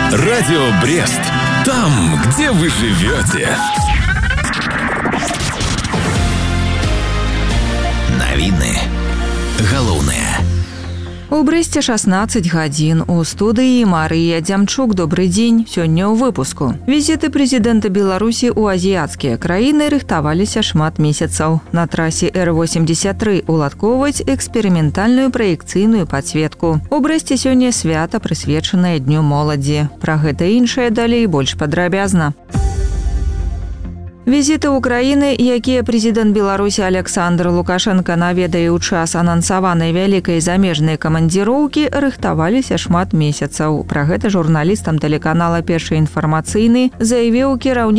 Радио Брест. Там, где вы живете. Навіны. Галоўнае. У Брэсце 16 гадзін. У студыі Марыя Дзямчук. Добрый дзень. Сёння ў выпуску. Візіты прэзідэнта Беларусі ў азіяцкія краіны рыхтаваліся шмат месяцаў. На трасе Р-83 уладкоўваюць эксперыментальную праекцыйную падсветку. У Брэсце сёння свята, прысвечанае Дню моладзі. Пра гэта і іншае далей больш падрабязна. Візіты ўкраіны, якія прэзідэнт Беларусі Александр Лукашенко наведае ў час анансаванай вялікай замежнай камандзіроўкі, рыхтаваліся шмат месяцаў. Пра гэта журналістам тэлеканала «Першы інфармацыйны» заявіў кіраўнік